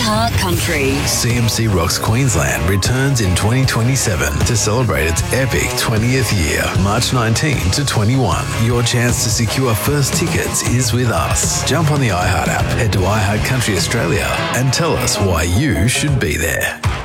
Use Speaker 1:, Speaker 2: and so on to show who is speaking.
Speaker 1: iHeart Country.
Speaker 2: CMC Rocks Queensland returns in 2027 to celebrate its epic 20th year, March 19 to 21. Your chance to secure first tickets is with us. Jump on the iHeart app, head to iHeart Country Australia and tell us why you should be there.